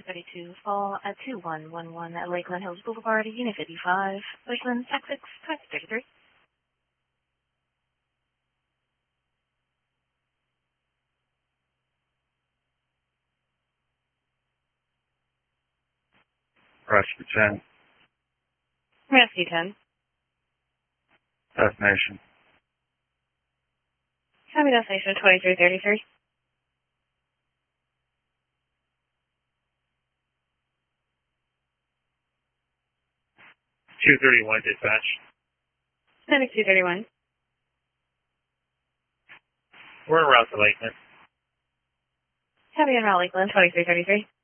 932 fall at 2111 at Lakeland Hills Boulevard, Unit 55, Lakeland, Texas, 533. Rescue 10. Rescue 10. Destination. Copy destination 2333. 231 dispatch. Medic 231. We're en route to Lakeland. Copy en route Lakeland 2333.